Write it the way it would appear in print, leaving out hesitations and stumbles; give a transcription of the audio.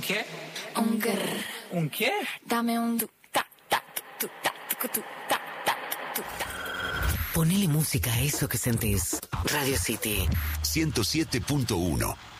qué? Un grr. ¿Un qué? Dame un tu ta ta tu ta tu ta ta tu ta. Ponele música a eso que sentís. Radio City 107.1